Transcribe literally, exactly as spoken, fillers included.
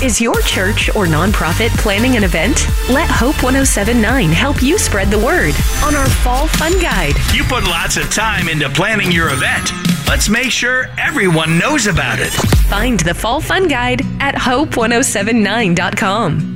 Is your church or nonprofit planning an event? Let Hope one oh seven point nine help you spread the word on our Fall Fun Guide. You put lots of time into planning your event. Let's make sure everyone knows about it. Find the Fall Fun Guide at hope one oh seven nine dot com.